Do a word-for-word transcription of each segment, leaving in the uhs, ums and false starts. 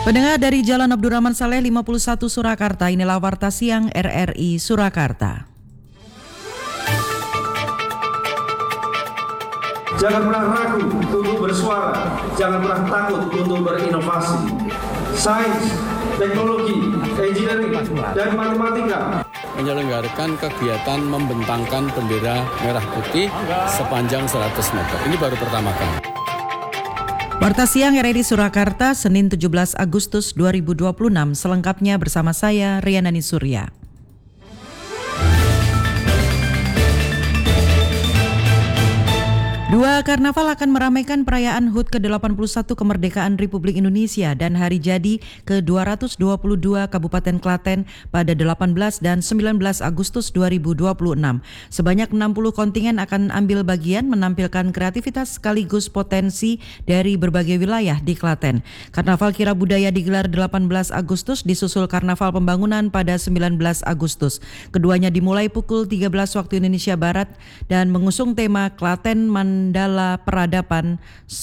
Pendengar dari Jalan Abdurrahman Saleh lima puluh satu Surakarta, inilah Warta Siang R R I Surakarta. Jangan pernah ragu untuk bersuara, jangan pernah takut untuk berinovasi. Sains, teknologi, engineering, dan matematika menyelenggarakan kegiatan membentangkan bendera merah putih sepanjang seratus meter. Ini baru pertama kali. Warta Siang R R I Surakarta, Senin tujuh belas Agustus dua ribu dua puluh enam, selengkapnya bersama saya, Rianani Surya. Dua karnaval akan meramaikan perayaan H U T ke delapan puluh satu kemerdekaan Republik Indonesia dan Hari Jadi ke dua ratus dua puluh dua Kabupaten Klaten pada delapan belas dan sembilan belas Agustus dua ribu dua puluh enam. Sebanyak enam puluh kontingen akan ambil bagian menampilkan kreativitas sekaligus potensi dari berbagai wilayah di Klaten. Karnaval Kira Budaya digelar delapan belas Agustus disusul Karnaval Pembangunan pada sembilan belas Agustus. Keduanya dimulai pukul tiga belas waktu Indonesia Barat dan mengusung tema Klaten Mandala Peradaban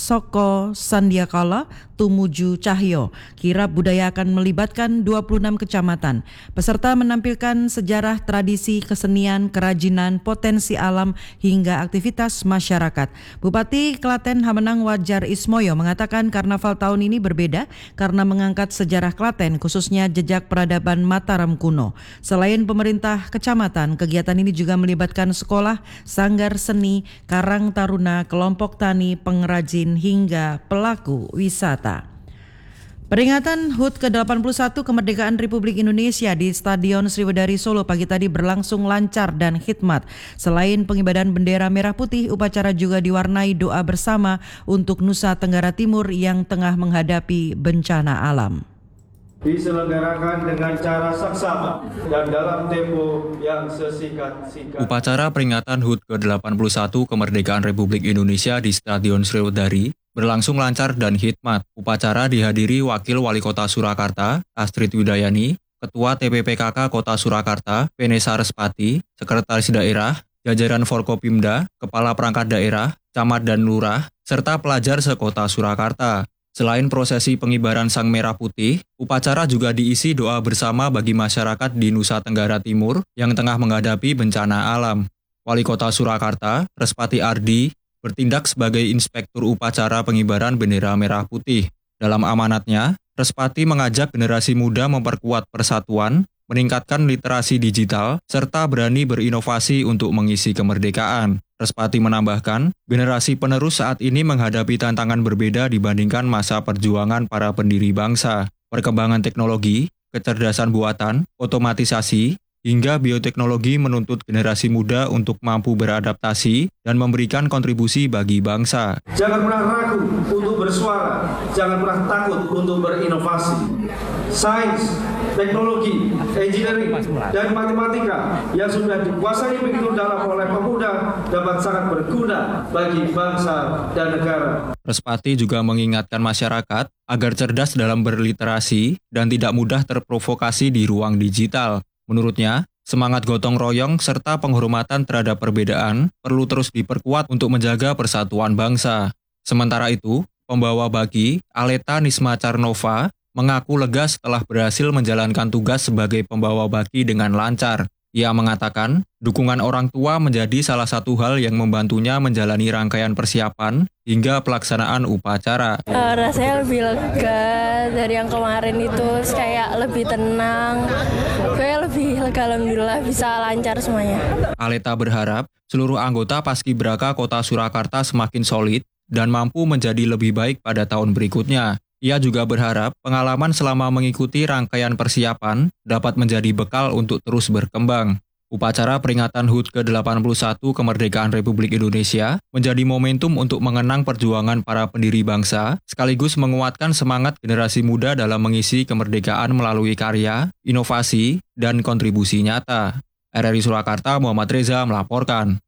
Soko Sandiakala Tumuju Cahyo. Kirab budaya akan melibatkan dua puluh enam kecamatan. Peserta menampilkan sejarah, tradisi, kesenian, kerajinan, potensi alam hingga aktivitas masyarakat. Bupati Klaten Hamenang Wajar Ismoyo mengatakan karnaval tahun ini berbeda karena mengangkat sejarah Klaten, khususnya jejak peradaban Mataram kuno. Selain pemerintah kecamatan, kegiatan ini juga melibatkan sekolah, sanggar seni, karang taruna, kelompok tani, pengrajin, hingga pelaku wisata. Peringatan H U T ke delapan puluh satu kemerdekaan Republik Indonesia di Stadion Sriwedari Solo pagi tadi berlangsung lancar dan khidmat. Selain pengibaran bendera merah putih, upacara juga diwarnai doa bersama untuk Nusa Tenggara Timur yang tengah menghadapi bencana alam. Diselenggarakan dengan cara saksama dan dalam tempo yang sesingkat-singkat. Upacara peringatan H U T ke delapan puluh satu kemerdekaan Republik Indonesia di Stadion Sriwedari berlangsung lancar dan khidmat. Upacara dihadiri Wakil Wali Kota Surakarta, Astrid Widayani, Ketua T P P K K Kota Surakarta, Venesa Respati, Sekretaris Daerah, jajaran Forkopimda, Kepala Perangkat Daerah, Camat dan Lurah, serta pelajar sekota Surakarta. Selain prosesi pengibaran Sang Merah Putih, upacara juga diisi doa bersama bagi masyarakat di Nusa Tenggara Timur yang tengah menghadapi bencana alam. Wali Kota Surakarta, Respati Ardi, bertindak sebagai inspektur upacara pengibaran bendera merah putih. Dalam amanatnya, Respati mengajak generasi muda memperkuat persatuan, meningkatkan literasi digital, serta berani berinovasi untuk mengisi kemerdekaan. Respati menambahkan, generasi penerus saat ini menghadapi tantangan berbeda dibandingkan masa perjuangan para pendiri bangsa. Perkembangan teknologi, kecerdasan buatan, otomatisasi, hingga bioteknologi menuntut generasi muda untuk mampu beradaptasi dan memberikan kontribusi bagi bangsa. Jangan pernah ragu untuk bersuara, jangan pernah takut untuk berinovasi. Sains, teknologi, engineering, dan matematika yang sudah dikuasai begitu dalam oleh pemuda dapat sangat berguna bagi bangsa dan negara. Respati juga mengingatkan masyarakat agar cerdas dalam berliterasi dan tidak mudah terprovokasi di ruang digital. Menurutnya, semangat gotong royong serta penghormatan terhadap perbedaan perlu terus diperkuat untuk menjaga persatuan bangsa. Sementara itu, pembawa baki Aleta Nisma Carnova mengaku lega setelah berhasil menjalankan tugas sebagai pembawa baki dengan lancar. Ia mengatakan, dukungan orang tua menjadi salah satu hal yang membantunya menjalani rangkaian persiapan hingga pelaksanaan upacara. Uh, rasanya lebih lega dari yang kemarin itu, kayak lebih tenang, kayak lebih lega, alhamdulillah bisa lancar semuanya. Aleta berharap seluruh anggota Paskibraka Kota Surakarta semakin solid dan mampu menjadi lebih baik pada tahun berikutnya. Ia juga berharap pengalaman selama mengikuti rangkaian persiapan dapat menjadi bekal untuk terus berkembang. Upacara peringatan H U T ke delapan puluh satu kemerdekaan Republik Indonesia menjadi momentum untuk mengenang perjuangan para pendiri bangsa, sekaligus menguatkan semangat generasi muda dalam mengisi kemerdekaan melalui karya, inovasi, dan kontribusi nyata. R R I Surakarta, Muhammad Reza melaporkan.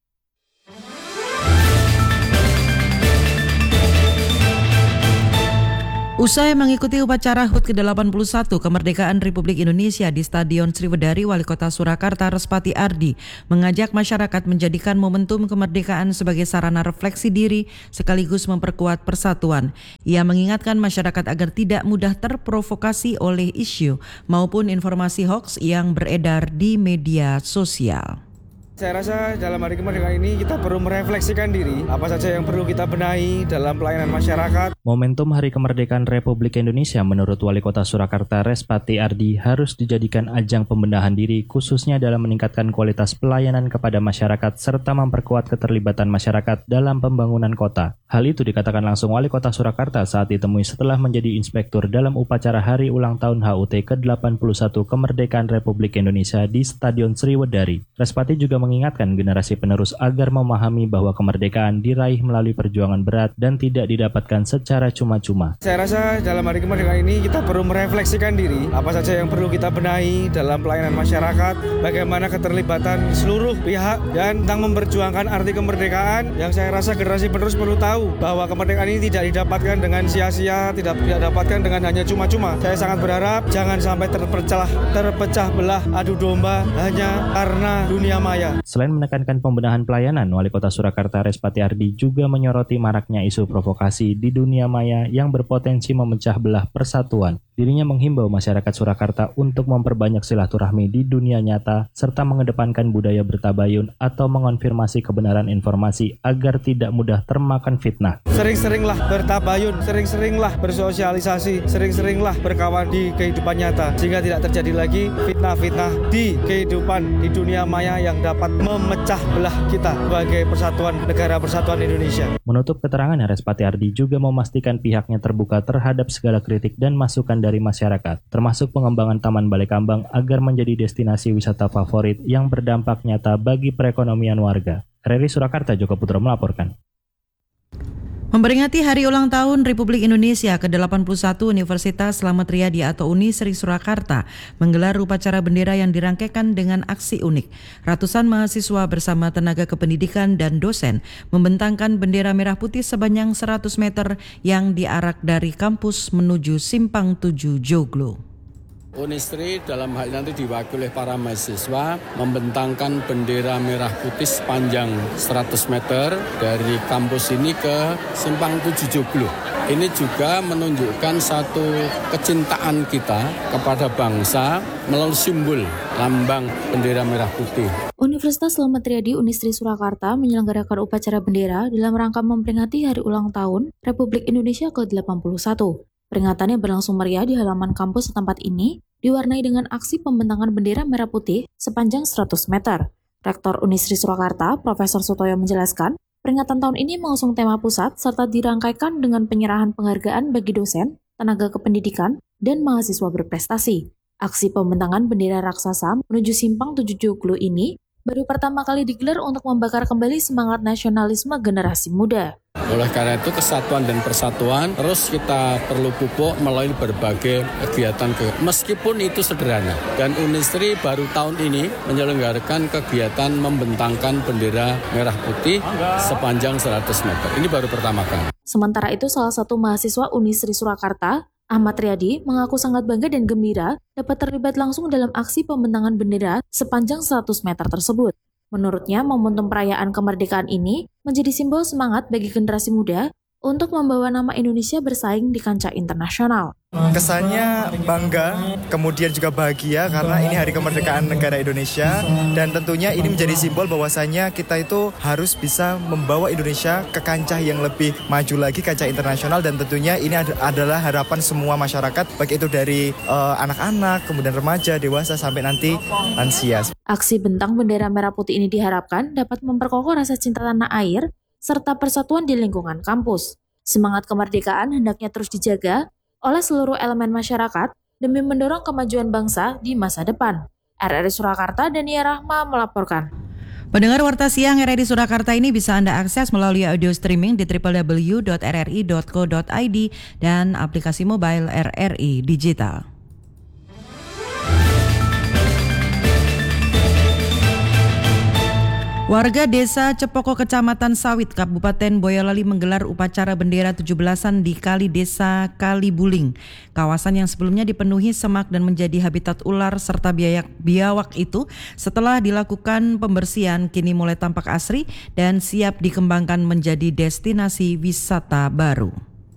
Usai mengikuti upacara H U T ke delapan puluh satu Kemerdekaan Republik Indonesia di Stadion Sriwedari, Wali Kota Surakarta Respati Ardi mengajak masyarakat menjadikan momentum kemerdekaan sebagai sarana refleksi diri sekaligus memperkuat persatuan. Ia mengingatkan masyarakat agar tidak mudah terprovokasi oleh isu maupun informasi hoaks yang beredar di media sosial. Saya rasa dalam hari kemerdekaan ini kita perlu merefleksikan diri, apa saja yang perlu kita benahi dalam pelayanan masyarakat. Momentum Hari Kemerdekaan Republik Indonesia menurut Wali Kota Surakarta Respati Ardi harus dijadikan ajang pembenahan diri khususnya dalam meningkatkan kualitas pelayanan kepada masyarakat serta memperkuat keterlibatan masyarakat dalam pembangunan kota. Hal itu dikatakan langsung Wali Kota Surakarta saat ditemui setelah menjadi inspektur dalam upacara Hari Ulang Tahun H U T ke delapan puluh satu Kemerdekaan Republik Indonesia di Stadion Sriwedari. Respati juga mengingatkan generasi penerus agar memahami bahwa kemerdekaan diraih melalui perjuangan berat dan tidak didapatkan secara cuma-cuma. Saya rasa dalam hari kemerdekaan ini kita perlu merefleksikan diri, apa saja yang perlu kita benahi dalam pelayanan masyarakat, bagaimana keterlibatan seluruh pihak, dan tentang memperjuangkan arti kemerdekaan yang saya rasa generasi penerus perlu tahu bahwa kemerdekaan ini tidak didapatkan dengan sia-sia, tidak didapatkan dengan hanya cuma-cuma. Saya sangat berharap jangan sampai terpecah, terpecah belah adu domba hanya karena dunia maya. Selain menekankan pembenahan pelayanan, Wali Kota Surakarta Respati Ardi juga menyoroti maraknya isu provokasi di dunia maya yang berpotensi memecah belah persatuan. Dirinya menghimbau masyarakat Surakarta untuk memperbanyak silaturahmi di dunia nyata serta mengedepankan budaya bertabayun atau mengonfirmasi kebenaran informasi agar tidak mudah termakan fitnah. Sering-seringlah bertabayun, sering-seringlah bersosialisasi, sering-seringlah berkawan di kehidupan nyata sehingga tidak terjadi lagi fitnah-fitnah di kehidupan di dunia maya yang dapat memecah belah kita sebagai persatuan negara persatuan Indonesia. Menutup keterangannya, Respati Ardi juga memastikan pihaknya terbuka terhadap segala kritik dan masukan dari masyarakat, termasuk pengembangan Taman Balai Kambang agar menjadi destinasi wisata favorit yang berdampak nyata bagi perekonomian warga. R R I Surakarta, Joko Putro melaporkan. Memperingati Hari Ulang Tahun Republik Indonesia ke delapan puluh satu, Universitas Slamet Riyadi atau Unisri Surakarta menggelar upacara bendera yang dirangkaikan dengan aksi unik. Ratusan mahasiswa bersama tenaga kependidikan dan dosen membentangkan bendera merah putih sepanjang seratus meter yang diarak dari kampus menuju Simpang tujuh Joglo. Unisri dalam hal nanti diwakili oleh para mahasiswa membentangkan bendera merah putih sepanjang seratus meter dari kampus ini ke Simpang tujuh Joglo. Ini juga menunjukkan satu kecintaan kita kepada bangsa melalui simbol lambang bendera merah putih. Universitas Slamet Riyadi Unisri Surakarta menyelenggarakan upacara bendera dalam rangka memperingati Hari Ulang Tahun Republik Indonesia ke delapan puluh satu. Peringatannya berlangsung meriah di halaman kampus setempat ini, diwarnai dengan aksi pembentangan bendera merah putih sepanjang seratus meter. Rektor Unisri Surakarta, Profesor Sutoyo menjelaskan, peringatan tahun ini mengusung tema pusat serta dirangkaikan dengan penyerahan penghargaan bagi dosen, tenaga kependidikan, dan mahasiswa berprestasi. Aksi pembentangan bendera raksasa menuju Simpang tujuh Joglo ini baru pertama kali digelar untuk membakar kembali semangat nasionalisme generasi muda. Oleh karena itu kesatuan dan persatuan terus kita perlu pupuk melalui berbagai kegiatan ke meskipun itu sederhana. Dan Unisri baru tahun ini menyelenggarakan kegiatan membentangkan bendera merah putih sepanjang seratus meter. Ini baru pertama kali. Sementara itu salah satu mahasiswa Unisri Surakarta, Ahmad Riyadi, mengaku sangat bangga dan gembira dapat terlibat langsung dalam aksi pembentangan bendera sepanjang seratus meter tersebut. Menurutnya, momentum perayaan kemerdekaan ini menjadi simbol semangat bagi generasi muda untuk membawa nama Indonesia bersaing di kancah internasional. Kesannya bangga, kemudian juga bahagia karena ini hari kemerdekaan negara Indonesia dan tentunya ini menjadi simbol bahwasannya kita itu harus bisa membawa Indonesia ke kancah yang lebih maju lagi, kancah internasional, dan tentunya ini ad- adalah harapan semua masyarakat, baik itu dari uh, anak-anak, kemudian remaja, dewasa, sampai nanti lansia. Aksi bentang bendera merah putih ini diharapkan dapat memperkokoh rasa cinta tanah air serta persatuan di lingkungan kampus. Semangat kemerdekaan hendaknya terus dijaga oleh seluruh elemen masyarakat demi mendorong kemajuan bangsa di masa depan. R R I Surakarta, Dania Rahma melaporkan. Pendengar Warta Siang R R I Surakarta ini bisa Anda akses melalui audio streaming di w w w dot r r i dot co dot i d dan aplikasi mobile R R I Digital. Warga desa Cepoko Kecamatan Sawit, Kabupaten Boyolali menggelar upacara bendera tujuh belasan di Kali Desa Kalibuling. Kawasan yang sebelumnya dipenuhi semak dan menjadi habitat ular serta biawak, biawak itu setelah dilakukan pembersihan kini mulai tampak asri dan siap dikembangkan menjadi destinasi wisata baru.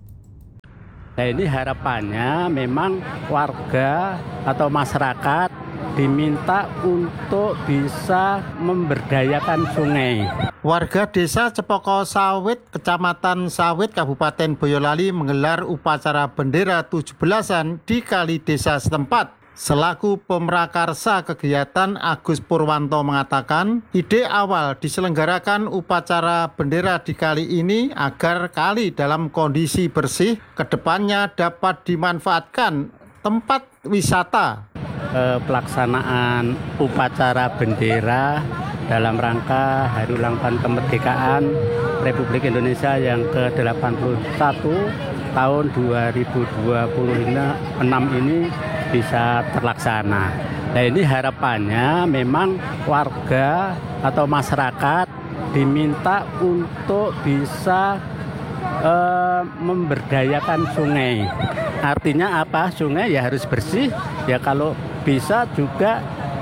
Nah, ini harapannya memang warga atau masyarakat diminta untuk bisa memberdayakan sungai. Warga desa Cepoko Sawit, Kecamatan Sawit, Kabupaten Boyolali menggelar upacara bendera tujuh belasan di Kali Desa setempat. Selaku pemrakarsa kegiatan, Agus Purwanto mengatakan, ide awal diselenggarakan upacara bendera di kali ini agar kali dalam kondisi bersih, kedepannya dapat dimanfaatkan tempat wisata. Pelaksanaan upacara bendera dalam rangka Hari Ulang Tahun Kemerdekaan Republik Indonesia yang ke delapan puluh satu tahun dua ribu dua puluh enam ini bisa terlaksana. Nah, ini harapannya memang warga atau masyarakat diminta untuk bisa eh, memberdayakan sungai. Artinya apa? Sungai ya harus bersih. Ya kalau bisa juga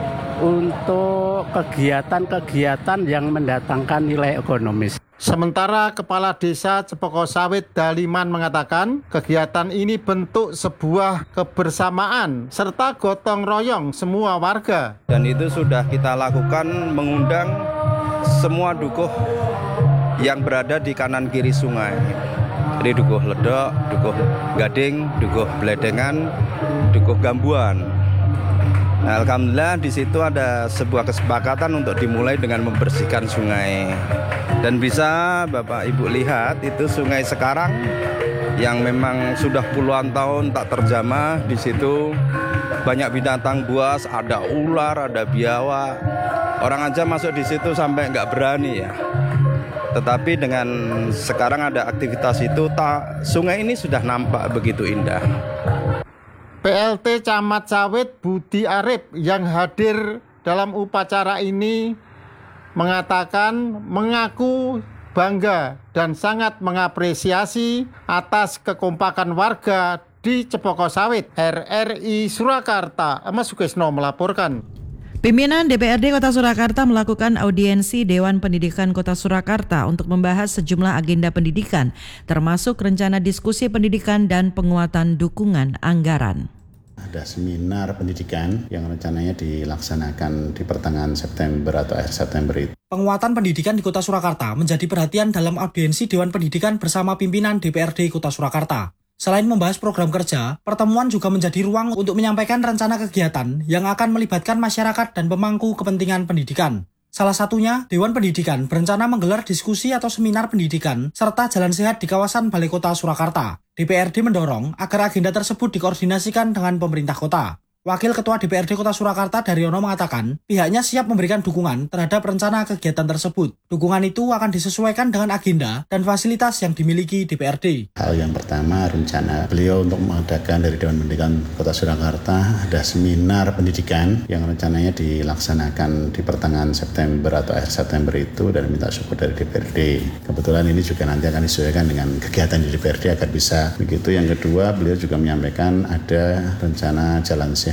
untuk kegiatan-kegiatan yang mendatangkan nilai ekonomis. Sementara Kepala Desa Cepoko Sawit Daliman mengatakan kegiatan ini bentuk sebuah kebersamaan serta gotong royong semua warga. Dan itu sudah kita lakukan mengundang semua dukuh yang berada di kanan kiri sungai. Jadi dukuh Ledok, dukuh Gading, dukuh Bledengan, dukuh Gambuan. Nah, alhamdulillah di situ ada sebuah kesepakatan untuk dimulai dengan membersihkan sungai. Dan bisa Bapak Ibu lihat itu sungai sekarang yang memang sudah puluhan tahun tak terjamah. Di situ banyak binatang buas, ada ular, ada biawak. Orang aja masuk di situ sampai nggak berani ya. Tetapi dengan sekarang ada aktivitas itu, tak, sungai ini sudah nampak begitu indah. P L T Camat Sawit Budi Arif yang hadir dalam upacara ini mengatakan mengaku bangga dan sangat mengapresiasi atas kekompakan warga di Cepoko Sawit. R R I Surakarta, Mas Sukesno melaporkan. Pimpinan D P R D Kota Surakarta melakukan audiensi Dewan Pendidikan Kota Surakarta untuk membahas sejumlah agenda pendidikan, termasuk rencana diskusi pendidikan dan penguatan dukungan anggaran. Ada seminar pendidikan yang rencananya dilaksanakan di pertengahan September atau akhir September itu. Penguatan pendidikan di Kota Surakarta menjadi perhatian dalam audiensi Dewan Pendidikan bersama pimpinan D P R D Kota Surakarta. Selain membahas program kerja, pertemuan juga menjadi ruang untuk menyampaikan rencana kegiatan yang akan melibatkan masyarakat dan pemangku kepentingan pendidikan. Salah satunya, Dewan Pendidikan berencana menggelar diskusi atau seminar pendidikan serta jalan sehat di kawasan Balai Kota Surakarta. D P R D mendorong agar agenda tersebut dikoordinasikan dengan pemerintah kota. Wakil Ketua D P R D Kota Surakarta Daryono mengatakan pihaknya siap memberikan dukungan terhadap rencana kegiatan tersebut. Dukungan itu akan disesuaikan dengan agenda dan fasilitas yang dimiliki D P R D. Hal yang pertama, rencana beliau untuk mengadakan dari Dewan Pendidikan Kota Surakarta ada seminar pendidikan yang rencananya dilaksanakan di pertengahan September atau akhir September itu dan minta support dari D P R D. Kebetulan ini juga nanti akan disesuaikan dengan kegiatan di D P R D agar bisa begitu. Yang kedua, beliau juga menyampaikan ada rencana jalan sehat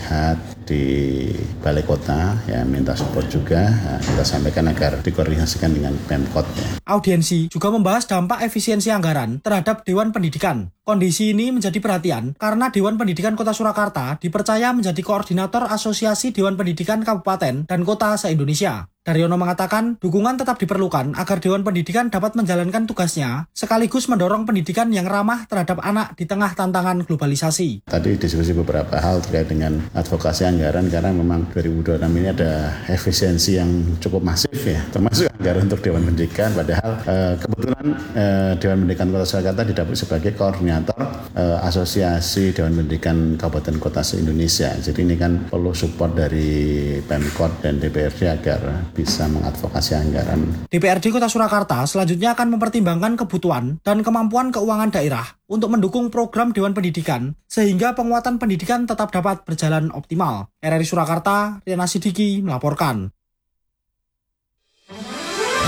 di Balai Kota, ya minta support juga, nah, kita sampaikan agar dikoordinasikan dengan Pemkot. Ya. Audiensi juga membahas dampak efisiensi anggaran terhadap Dewan Pendidikan. Kondisi ini menjadi perhatian karena Dewan Pendidikan Kota Surakarta dipercaya menjadi koordinator Asosiasi Dewan Pendidikan Kabupaten dan Kota se-Indonesia. Daryono mengatakan dukungan tetap diperlukan agar Dewan Pendidikan dapat menjalankan tugasnya sekaligus mendorong pendidikan yang ramah terhadap anak di tengah tantangan globalisasi. Tadi diskusi beberapa hal terkait dengan advokasi anggaran karena memang dua ribu dua puluh enam ini ada efisiensi yang cukup masif ya, termasuk anggaran untuk Dewan Pendidikan. Padahal eh, kebetulan eh, Dewan Pendidikan Kota Surakarta didapuk sebagai koordinator eh, Asosiasi Dewan Pendidikan Kabupaten Kota se-Indonesia. Jadi ini kan perlu support dari Pemkot dan D P R D agar bisa mengadvokasi anggaran. D P R D Kota Surakarta selanjutnya akan mempertimbangkan kebutuhan dan kemampuan keuangan daerah untuk mendukung program Dewan Pendidikan sehingga penguatan pendidikan tetap dapat berjalan optimal. R R I Surakarta, Riana Sidiki melaporkan.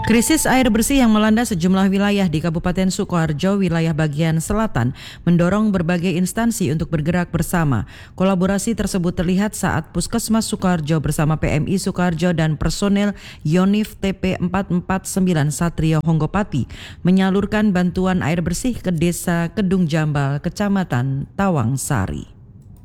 Krisis air bersih yang melanda sejumlah wilayah di Kabupaten Sukoharjo, wilayah bagian selatan, mendorong berbagai instansi untuk bergerak bersama. Kolaborasi tersebut terlihat saat Puskesmas Sukoharjo bersama P M I Sukoharjo dan personel Yonif T P empat empat sembilan Satrio Honggopati menyalurkan bantuan air bersih ke Desa Kedung Jambal, Kecamatan Tawangsari.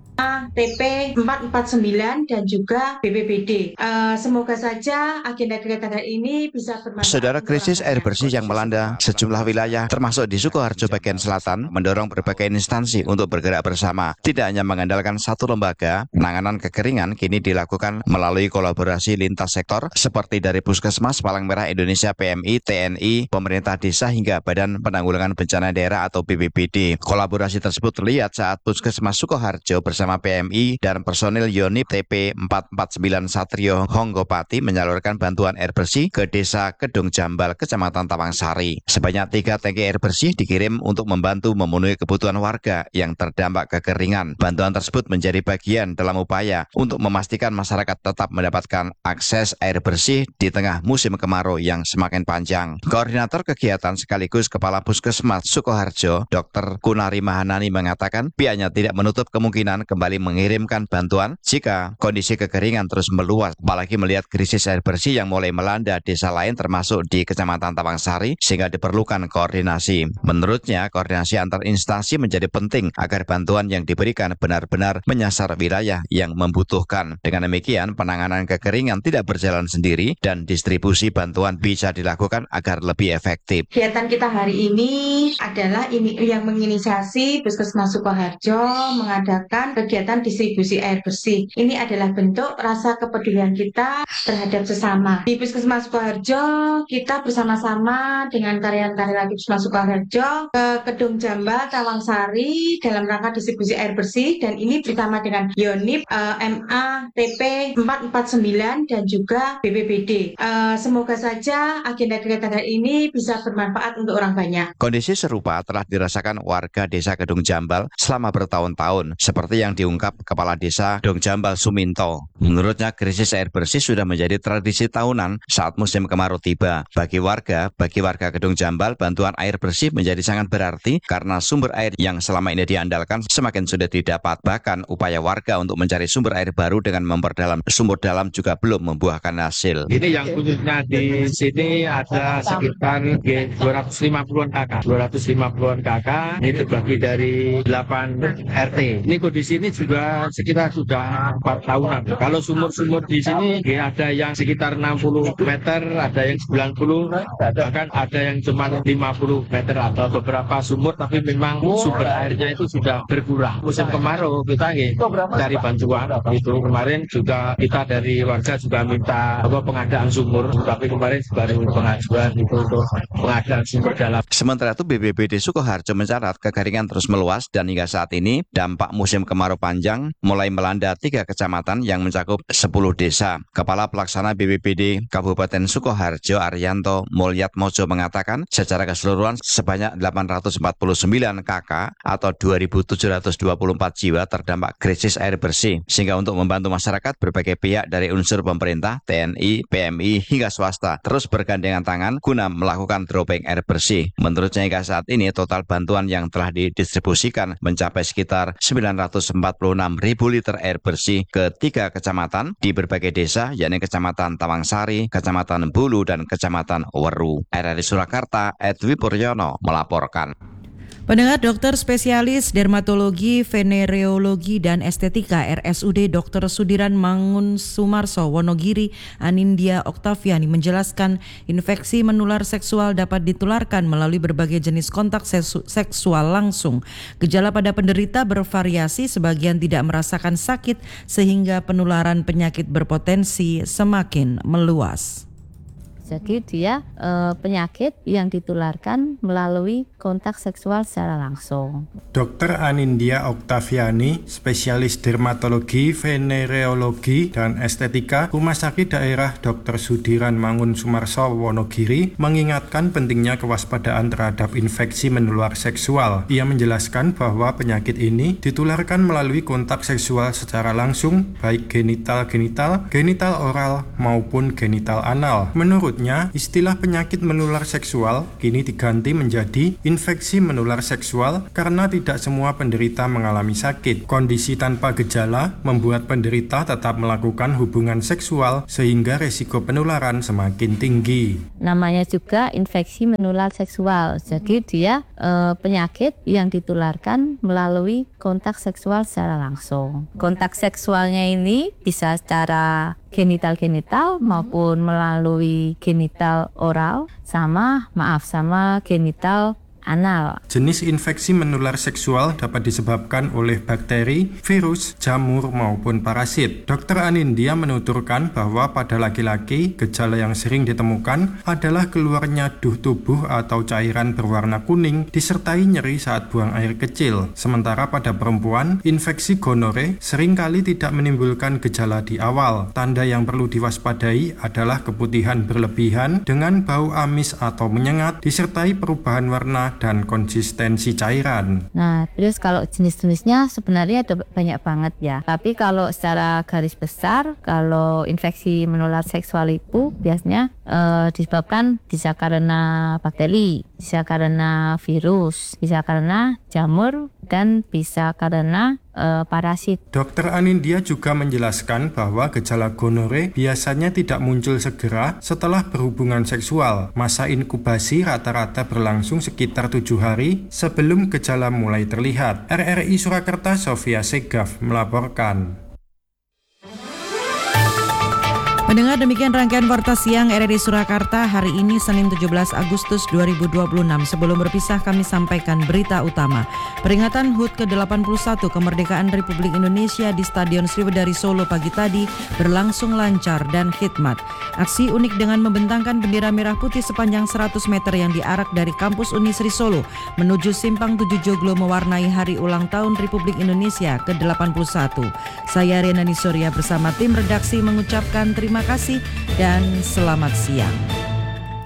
T P empat empat sembilan dan juga B P B D. Uh, semoga saja agenda kegiatan ini bisa bermanfaat. Saudara, krisis air bersih yang melanda sejumlah wilayah termasuk di Sukoharjo bagian selatan mendorong berbagai instansi untuk bergerak bersama. Tidak hanya mengandalkan satu lembaga, penanganan kekeringan kini dilakukan melalui kolaborasi lintas sektor seperti dari Puskesmas, Palang Merah Indonesia, P M I, T N I, pemerintah desa hingga Badan Penanggulangan Bencana Daerah atau B P B D. Kolaborasi tersebut terlihat saat Puskesmas Sukoharjo bersama P M I dan personil Yonif T P empat empat sembilan Satrio Honggopati menyalurkan bantuan air bersih ke Desa Kedung Jambal, Kecamatan Tawangsari. Sebanyak tiga tangki air bersih dikirim untuk membantu memenuhi kebutuhan warga yang terdampak kekeringan. Bantuan tersebut menjadi bagian dalam upaya untuk memastikan masyarakat tetap mendapatkan akses air bersih di tengah musim kemarau yang semakin panjang. Koordinator kegiatan sekaligus Kepala Puskesmas Sukoharjo, Dokter Kunari Mahanani mengatakan pihaknya tidak menutup kemungkinan kembali mengirimkan bantuan jika kondisi kekeringan terus meluas, apalagi melihat krisis air bersih yang mulai melanda desa lain termasuk di Kecamatan Tawangsari sehingga diperlukan koordinasi. Menurutnya, koordinasi antar instansi menjadi penting agar bantuan yang diberikan benar-benar menyasar wilayah yang membutuhkan. Dengan demikian, penanganan kekeringan tidak berjalan sendiri dan distribusi bantuan bisa dilakukan agar lebih efektif. Kegiatan kita hari ini adalah ini yang menginisiasi Puskesmas Sukoharjo mengadakan kegiatan distribusi air bersih. Ini adalah bentuk rasa kepedulian kita terhadap sesama. Di Puskesmas Sukoharjo, kita bersama-sama dengan karyawan-karyawan Puskesmas Sukoharjo ke Kedung Jambal, Tawangsari dalam rangka distribusi air bersih, dan ini bersama dengan Yonif, uh, M A T P empat empat sembilan dan juga B P B D. Uh, semoga saja agenda kegiatan ini bisa bermanfaat untuk orang banyak. Kondisi serupa telah dirasakan warga Desa Kedung Jambal selama bertahun-tahun, seperti yang diungkap Kepala Desa Kedung Jambal Suminto. Menurutnya, krisis air bersih sudah menjadi tradisi tahunan saat musim kemarau tiba. Bagi warga, bagi warga Kedung Jambal, bantuan air bersih menjadi sangat berarti karena sumber air yang selama ini diandalkan semakin sulit didapat. Bahkan upaya warga untuk mencari sumber air baru dengan memperdalam sumur dalam juga belum membuahkan hasil. Ini yang khususnya di sini ada sekitar dua ratus lima puluhan kakak. dua ratus lima puluhan kakak, ini terbagi dari delapan R T. Ini kondisi ini juga sekitar sudah empat tahunan. Kalau sumur-sumur di sini ya ada yang sekitar enam puluh meter, ada yang sembilan puluh, bahkan ada yang cuma lima puluh meter atau beberapa sumur, tapi memang sumber airnya itu sudah berkurang. Musim kemarau kita ya, cari bantuan. Itu kemarin juga kita dari warga juga minta apa pengadaan sumur, tapi kemarin baru pengajuan itu untuk pengadaan sumber dalam. Sementara itu B P B D Sukoharjo mencatat kekeringan terus meluas dan hingga saat ini dampak musim kemarau panjang mulai melanda tiga kecamatan yang mencakup sepuluh desa. Kepala Pelaksana B P B D Kabupaten Sukoharjo Arianto Mulyatmojo mengatakan secara keseluruhan sebanyak delapan ratus empat puluh sembilan kakak atau dua ribu tujuh ratus dua puluh empat jiwa terdampak krisis air bersih. Sehingga untuk membantu masyarakat, berbagai pihak dari unsur pemerintah, T N I, P M I hingga swasta terus bergandengan tangan guna melakukan dropping air bersih. Menurutnya hingga saat ini total bantuan yang telah didistribusikan mencapai sekitar sembilan ratus empat puluh enam ribu liter air bersih ke tiga kecamatan di berbagai desa, yakni Kecamatan Tawangsari, Kecamatan Bulu, dan Kecamatan Weru. R R I Surakarta, Edwi Puryono melaporkan. Pendengar, dokter spesialis dermatologi, venereologi, dan estetika R S U D Dokter Sudiran Mangun Sumarso Wonogiri Anindya Oktaviani menjelaskan infeksi menular seksual dapat ditularkan melalui berbagai jenis kontak seksual langsung. Gejala pada penderita bervariasi, sebagian tidak merasakan sakit sehingga penularan penyakit berpotensi semakin meluas. Jadi dia e, penyakit yang ditularkan melalui kontak seksual secara langsung. Dokter Anindya Oktaviani, spesialis dermatologi, venereologi, dan estetika, Rumah Sakit Daerah Dokter Sudiran Mangun Sumarso Wonogiri, mengingatkan pentingnya kewaspadaan terhadap infeksi menular seksual. Ia menjelaskan bahwa penyakit ini ditularkan melalui kontak seksual secara langsung, baik genital-genital, genital oral, maupun genital anal. Menurut Berikutnya, istilah penyakit menular seksual kini diganti menjadi infeksi menular seksual karena tidak semua penderita mengalami sakit. Kondisi tanpa gejala membuat penderita tetap melakukan hubungan seksual sehingga resiko penularan semakin tinggi. Namanya juga infeksi menular seksual. Jadi dia e, penyakit yang ditularkan melalui kontak seksual secara langsung. Kontak seksualnya ini bisa secara genital-genital maupun melalui genital oral sama maaf sama genital anal. Jenis infeksi menular seksual dapat disebabkan oleh bakteri, virus, jamur maupun parasit. Dokter Anindya menuturkan bahwa pada laki-laki gejala yang sering ditemukan adalah keluarnya duh tubuh atau cairan berwarna kuning disertai nyeri saat buang air kecil. Sementara pada perempuan, infeksi gonore seringkali tidak menimbulkan gejala di awal. Tanda yang perlu diwaspadai adalah keputihan berlebihan dengan bau amis atau menyengat disertai perubahan warna dan konsistensi cairan. Nah, terus kalau jenis-jenisnya sebenarnya ada banyak banget ya. Tapi kalau secara garis besar, kalau infeksi menular seksual itu biasanya eh, disebabkan bisa karena bakteri, bisa karena virus, bisa karena jamur, dan bisa karena e, parasit. Dokter Anindya juga menjelaskan bahwa gejala gonore biasanya tidak muncul segera setelah berhubungan seksual. Masa inkubasi rata-rata berlangsung sekitar tujuh hari sebelum gejala mulai terlihat. R R I Surakarta, Sofia Segaf melaporkan. Mendengar demikian rangkaian Warta Siang R R I Surakarta hari ini Senin tujuh belas Agustus dua ribu dua puluh enam. Sebelum berpisah kami sampaikan berita utama. Peringatan H U T ke delapan puluh satu kemerdekaan Republik Indonesia di Stadion Sriwedari Solo pagi tadi berlangsung lancar dan khidmat. Aksi unik dengan membentangkan bendera merah putih sepanjang seratus meter yang diarak dari kampus Unisri Solo menuju Simpang tujuh Joglo mewarnai hari ulang tahun Republik Indonesia ke delapan puluh satu. Saya Renani Surya bersama tim redaksi mengucapkan terima kasih dan selamat siang.